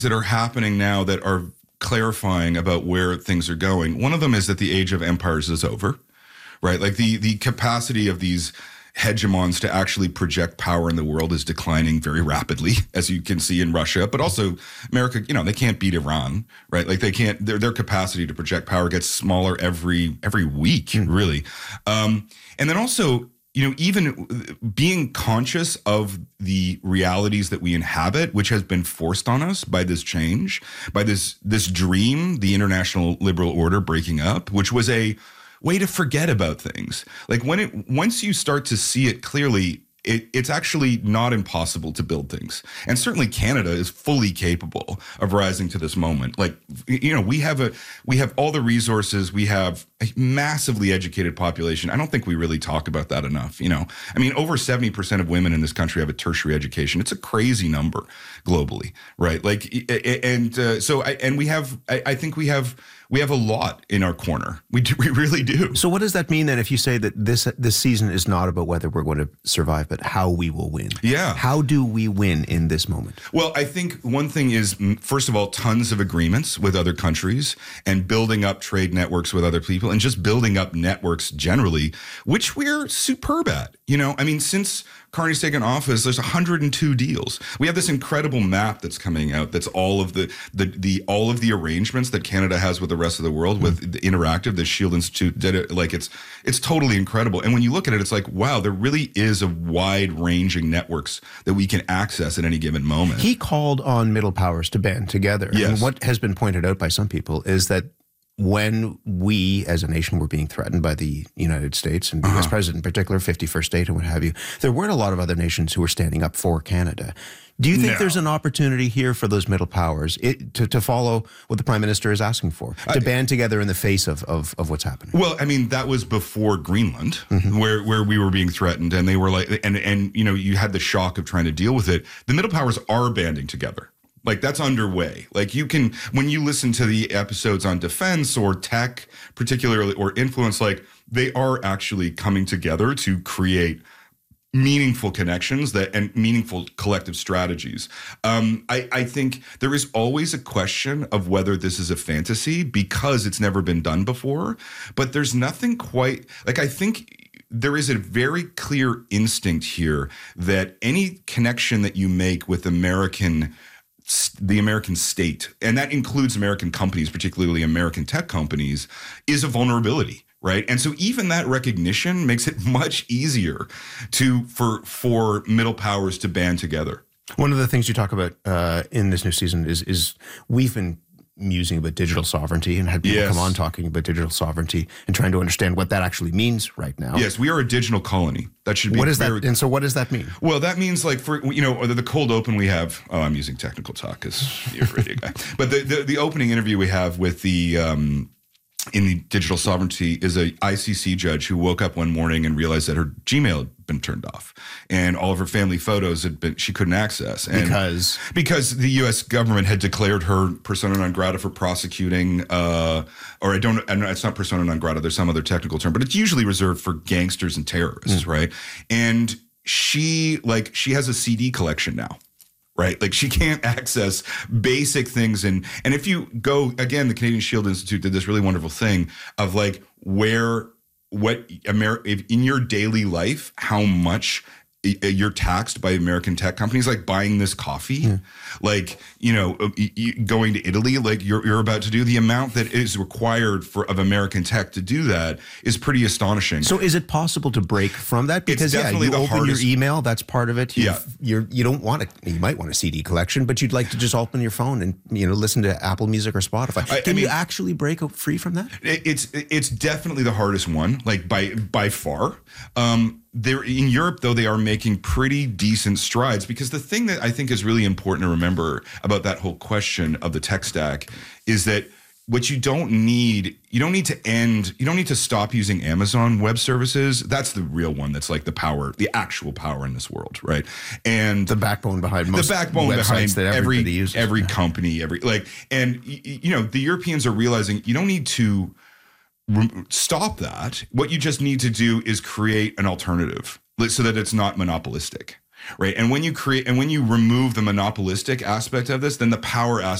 that are happening now that are clarifying about where things are going. One of them is that the age of empires is over, right? Like the capacity of these hegemons to actually project power in the world is declining very rapidly, as you can see in Russia, but also America, they can't beat Iran, right? Like they can't, their capacity to project power gets smaller every week, really. And then also, even being conscious of the realities that we inhabit, which has been forced on us by this change, by this dream, the international liberal order breaking up, which was a way to forget about things. Like once you start to see it clearly, it's actually not impossible to build things. And certainly Canada is fully capable of rising to this moment. Like, we have all the resources. We have a massively educated population. I don't think we really talk about that enough. Over 70% of women in this country have a tertiary education. It's a crazy number globally, right? Like, I think we have a lot in our corner. We really do. So what does that mean then if you say that this season is not about whether we're going to survive, but how we will win? Yeah. How do we win in this moment? Well, I think one thing is, first of all, tons of agreements with other countries and building up trade networks with other people and just building up networks generally, which we're superb at. Since Carney's taken office, there's 102 deals. We have this incredible map that's coming out. That's all of the arrangements that Canada has with the rest of the world with the Interactive, the Shield Institute did it. Like it's totally incredible. And when you look at it, it's like, wow, there really is a wide ranging networks that we can access at any given moment. He called on middle powers to band together. Yes. And what has been pointed out by some people is that when we as a nation were being threatened by the United States and the US president in particular, 51st state and what have you, there weren't a lot of other nations who were standing up for Canada. Do you think there's an opportunity here for those middle powers to follow what the Prime Minister is asking for, to band together in the face of what's happening? Well, that was before Greenland, where we were being threatened, and they were like, and you had the shock of trying to deal with it. The middle powers are banding together. Like that's underway. Like when you listen to the episodes on defense or tech, particularly, or influence, like they are actually coming together to create meaningful connections and meaningful collective strategies. I think there is always a question of whether this is a fantasy because it's never been done before, but there's nothing quite like, I think there is a very clear instinct here that any connection that you make with the American state, and that includes American companies, particularly American tech companies, is a vulnerability, right? And so even that recognition makes it much easier for middle powers to band together. One of the things you talk about in this new season is we've been musing about digital sovereignty and had people come on talking about digital sovereignty and trying to understand what that actually means right now. Yes, we are a digital colony. That should be what is that? And so what does that mean? Well, that means like for the cold open we have. Oh, I'm using technical talk because you're a radio guy. But the opening interview we have with the in the digital sovereignty is a ICC judge who woke up one morning and realized that her Gmail had been turned off and all of her family photos she couldn't access. And because the U.S. government had declared her persona non grata for prosecuting, it's not persona non grata, there's some other technical term, but it's usually reserved for gangsters and terrorists, right? And she has a CD collection now. Right? Like she can't access basic things. And if you go, again, the Canadian Shield Institute did this really wonderful thing of like in your daily life, how much you're taxed by American tech companies, like buying this coffee, like, going to Italy, like you're about to do, the amount that is required of American tech to do that is pretty astonishing. So is it possible to break from that? Because you open your email, that's part of it. You don't want you might want a CD collection, but you'd like to just open your phone and, listen to Apple Music or Spotify. Can you actually break free from that? It's definitely the hardest one, like by far. In Europe, though, they are making pretty decent strides, because the thing that I think is really important to remember about that whole question of the tech stack is that what you don't need to stop using Amazon Web Services. That's the real one. That's like the actual power in this world, right? And the backbone behind websites that everybody uses. Every company, the Europeans are realizing you don't need to stop that. What you just need to do is create an alternative so that it's not monopolistic. right? And when you remove the monopolistic aspect of this, then the power aspect